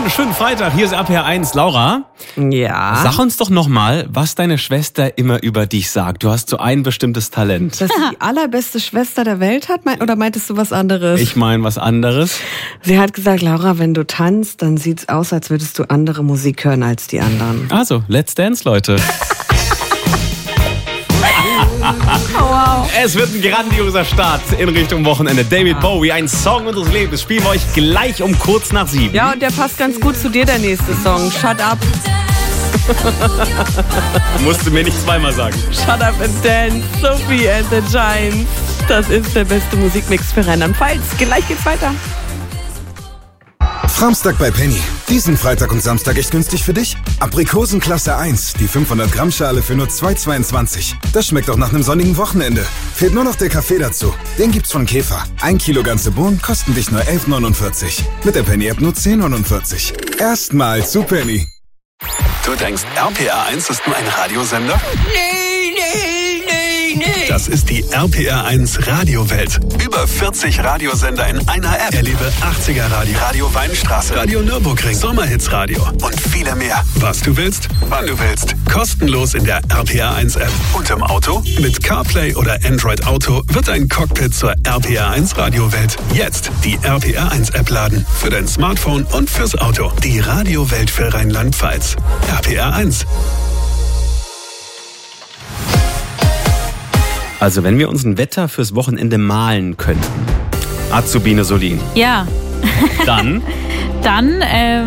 Einen schönen Freitag, hier ist RPR 1. Laura, Ja. sag uns doch nochmal, was deine Schwester immer über dich sagt. Du hast so ein bestimmtes Talent. Dass sie die allerbeste Schwester der Welt hat? Oder meintest du was anderes? Ich meine was anderes. Sie hat gesagt, Laura, wenn du tanzt, dann sieht's aus, als würdest du andere Musik hören als die anderen. Also, Let's Dance, Leute. Wow. Es wird ein grandioser Start in Richtung Wochenende. David Bowie, ein Song unseres Lebens. Spielen wir euch gleich um kurz nach 7. Ja, und der passt ganz gut zu dir, der nächste Song. Shut Up. Musst du mir nicht zweimal sagen. Shut Up and Dance. Sophie and the Giants. Das ist der beste Musikmix für Rheinland-Pfalz. Gleich geht's weiter. Samstag bei Penny. Diesen Freitag und Samstag echt günstig für dich? Aprikosen Klasse 1, die 500 Gramm Schale für nur 2,22. Das schmeckt doch nach einem sonnigen Wochenende. Fehlt nur noch der Kaffee dazu. Den gibt's von Käfer. 1 Kilo ganze Bohnen kosten dich nur 11,49. Mit der Penny-App nur 10,49. Erstmals zu Penny. Du denkst, RPR 1 ist nur ein Radiosender? Nee. Das ist die RPR 1 Radiowelt. Über 40 Radiosender in einer App. Erlebe 80er Radio, Radio Weinstraße, Radio Nürburgring, Sommerhits Radio und viele mehr. Was du willst, wann du willst. Kostenlos in der RPR 1 App. Und im Auto? Mit CarPlay oder Android Auto wird ein Cockpit zur RPR 1 Radiowelt. Jetzt die RPR 1 App laden. Für dein Smartphone und fürs Auto. Die Radiowelt für Rheinland-Pfalz. RPR 1. Also, wenn wir uns ein Wetter fürs Wochenende malen könnten. Azubine Solin. Ja. Dann? Dann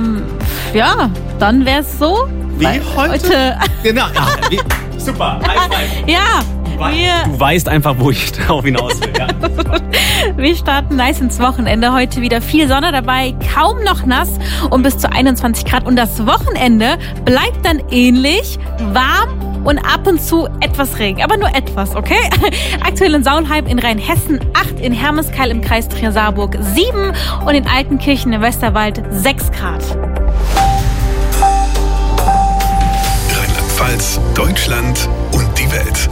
wäre es so. Wie heute? Genau. Ja, super. High five. Ja. Du weißt einfach, wo ich darauf hinaus will. Ja. Wir starten nice ins Wochenende. Heute wieder viel Sonne dabei, kaum noch nass und bis zu 21 Grad. Und das Wochenende bleibt dann ähnlich warm und ab und zu etwas Regen. Aber nur etwas, okay? Aktuell in Saulheim in Rheinhessen 8, in Hermeskeil im Kreis Trier-Saarburg 7 und in Altenkirchen im Westerwald 6 Grad. Rheinland-Pfalz, Deutschland und die Welt.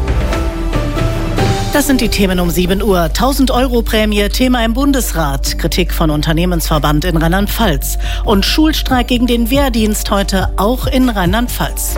Das sind die Themen um 7 Uhr. 1.000-Euro-Prämie, Thema im Bundesrat. Kritik von Unternehmensverband in Rheinland-Pfalz. Und Schulstreik gegen den Wehrdienst heute auch in Rheinland-Pfalz.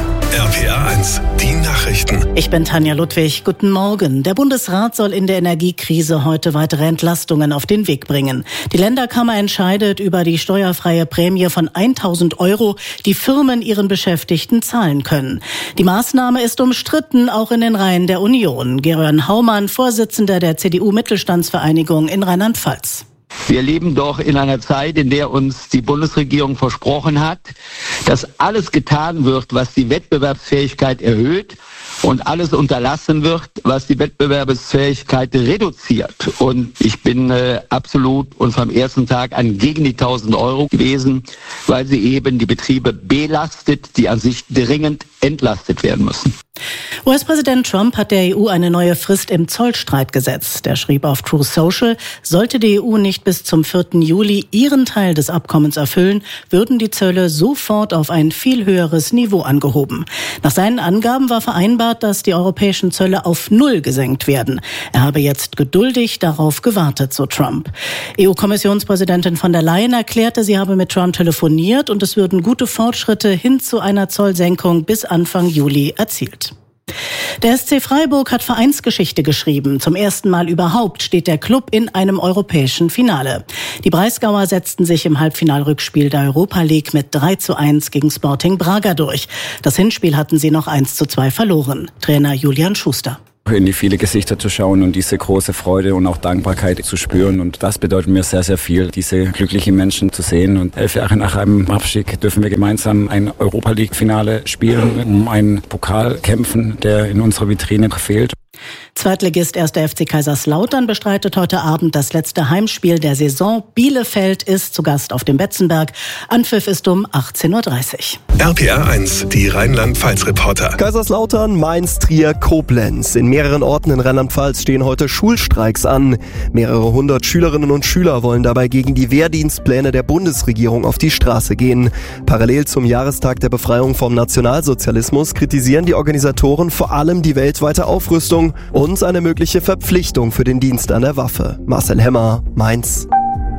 RPR 1, die Nachrichten. Ich bin Tanja Ludwig. Guten Morgen. Der Bundesrat soll in der Energiekrise heute weitere Entlastungen auf den Weg bringen. Die Länderkammer entscheidet über die steuerfreie Prämie von 1.000 Euro, die Firmen ihren Beschäftigten zahlen können. Die Maßnahme ist umstritten, auch in den Reihen der Union. Gerhard Haumann, Vorsitzender der CDU-Mittelstandsvereinigung in Rheinland-Pfalz. Wir leben doch in einer Zeit, in der uns die Bundesregierung versprochen hat, dass alles getan wird, was die Wettbewerbsfähigkeit erhöht und alles unterlassen wird, was die Wettbewerbsfähigkeit reduziert. Und ich bin absolut und vom ersten Tag an gegen die 1.000 Euro gewesen, weil sie eben die Betriebe belastet, die an sich dringend entlastet werden müssen. US-Präsident Trump hat der EU eine neue Frist im Zollstreit gesetzt. Der schrieb auf Truth Social, sollte die EU nicht bis zum 4. Juli ihren Teil des Abkommens erfüllen, würden die Zölle sofort auf ein viel höheres Niveau angehoben. Nach seinen Angaben war vereinbart, dass die europäischen Zölle auf 0 gesenkt werden. Er habe jetzt geduldig darauf gewartet, so Trump. EU-Kommissionspräsidentin von der Leyen erklärte, sie habe mit Trump telefoniert und es würden gute Fortschritte hin zu einer Zollsenkung bis Anfang Juli erzielt. Der SC Freiburg hat Vereinsgeschichte geschrieben. Zum ersten Mal überhaupt steht der Klub in einem europäischen Finale. Die Breisgauer setzten sich im Halbfinalrückspiel der Europa League mit 3:1 gegen Sporting Braga durch. Das Hinspiel hatten sie noch 1:2 verloren. Trainer Julian Schuster. In die viele Gesichter zu schauen und diese große Freude und auch Dankbarkeit zu spüren. Und das bedeutet mir sehr, sehr viel, diese glücklichen Menschen zu sehen. Und 11 Jahre nach einem Abstieg dürfen wir gemeinsam ein Europa-League-Finale spielen, um einen Pokal kämpfen, der in unserer Vitrine fehlt. Zweitligist 1. FC Kaiserslautern bestreitet heute Abend das letzte Heimspiel der Saison. Bielefeld ist zu Gast auf dem Betzenberg. Anpfiff ist um 18:30 Uhr. RPR 1, die Rheinland-Pfalz-Reporter. Kaiserslautern, Mainz, Trier, Koblenz. In mehreren Orten in Rheinland-Pfalz stehen heute Schulstreiks an. Mehrere hundert Schülerinnen und Schüler wollen dabei gegen die Wehrdienstpläne der Bundesregierung auf die Straße gehen. Parallel zum Jahrestag der Befreiung vom Nationalsozialismus kritisieren die Organisatoren vor allem die weltweite Aufrüstung und eine mögliche Verpflichtung für den Dienst an der Waffe. Marcel Hemmer, Mainz.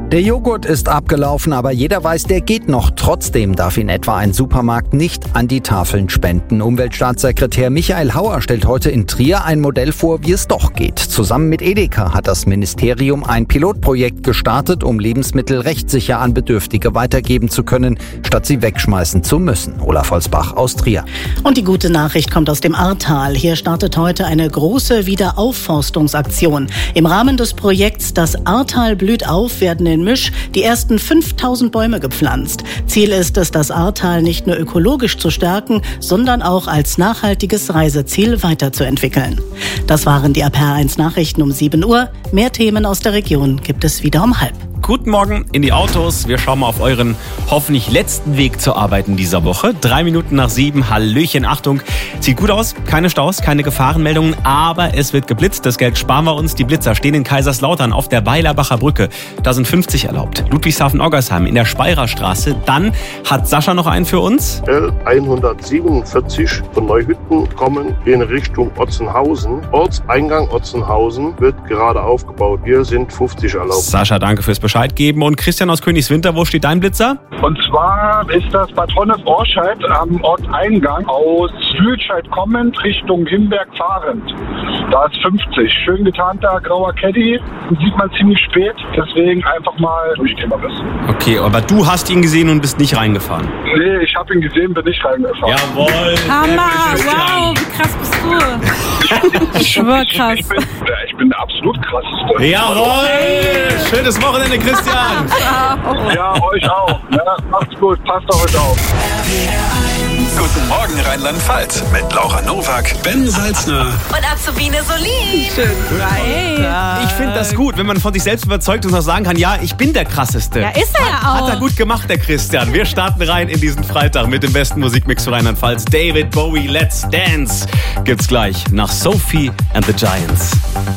Der Joghurt ist abgelaufen, aber jeder weiß, der geht noch. Trotzdem darf ihn etwa ein Supermarkt nicht an die Tafeln spenden. Umweltstaatssekretär Michael Hauer stellt heute in Trier ein Modell vor, wie es doch geht. Zusammen mit Edeka hat das Ministerium ein Pilotprojekt gestartet, um Lebensmittel rechtssicher an Bedürftige weitergeben zu können, statt sie wegschmeißen zu müssen. Olaf Holzbach aus Trier. Und die gute Nachricht kommt aus dem Ahrtal. Hier startet heute eine große Wiederaufforstungsaktion. Im Rahmen des Projekts Das Ahrtal blüht auf werden in Misch die ersten 5000 Bäume gepflanzt. Ziel ist es, das Ahrtal nicht nur ökologisch zu stärken, sondern auch als nachhaltiges Reiseziel weiterzuentwickeln. Das waren die RPR1 Nachrichten um 7 Uhr. Mehr Themen aus der Region gibt es wieder um 6:30. Guten Morgen in die Autos. Wir schauen mal auf euren hoffentlich letzten Weg zur Arbeit in dieser Woche. 3 Minuten nach 7. Hallöchen, Achtung. Sieht gut aus. Keine Staus, keine Gefahrenmeldungen, aber es wird geblitzt. Das Geld sparen wir uns. Die Blitzer stehen in Kaiserslautern auf der Weilerbacher Brücke. Da sind 50 erlaubt. Ludwigshafen-Oggersheim in der Speirer Straße. Dann hat Sascha noch einen für uns. L147 von Neuhütten kommen in Richtung Otzenhausen. Ortseingang Otzenhausen wird gerade aufgebaut. Hier sind 50 erlaubt. Sascha, danke fürs Bescheid geben. Und Christian aus Königswinter, wo steht dein Blitzer? Und zwar ist das Bad Honnef-Orscheid am Ortseingang aus Lütscheid kommend Richtung Himberg fahrend. Da ist 50. Schön getarnter grauer Caddy. Sieht man ziemlich spät. Deswegen einfach mal durchgehen wir das. Okay, aber du hast ihn gesehen und bist nicht reingefahren. Nee, ich habe ihn gesehen, bin nicht reingefahren. Jawohl. Hammer, wow, wie krass bist du? Ich schwör krass. Ich bin der absolut krasseste. Jawohl. Schönes Wochenende, Christian. Ja, euch auch. Ja, macht's gut, passt auf euch auf. Guten Morgen Rheinland-Pfalz mit Laura Nowak, Ben Salzner und Azubine Solin. Schön. Ich finde das gut, wenn man von sich selbst überzeugt und auch sagen kann, ja, ich bin der Krasseste. Ja, ist er ja auch. Hat er gut gemacht, der Christian. Wir starten rein in diesen Freitag mit dem besten Musikmix für Rheinland-Pfalz. David Bowie, Let's Dance. Gibt's gleich nach Sophie and the Giants.